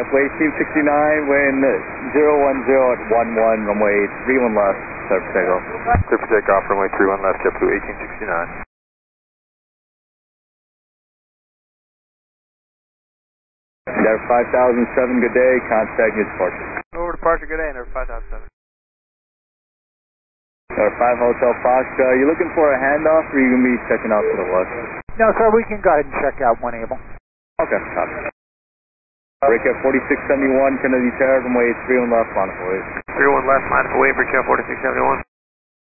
left, wave team 69, wind 010 at 11, runway 31 left, clear for takeoff. Clear for takeoff, runway 31 left, JetBlue 1869. Endeavor 5007, good day, contact new departure. Over departure, good day, Endeavor 5007. Endeavor 5 Hotel Foxtrot, are you looking for a handoff or are you going to be checking out to the west? No, sir, we can go ahead and check out when able. Okay, copy. Break at 4671, Kennedy Tower, runway 31 left, line of wave. 31 left, line of wave, break at 4671.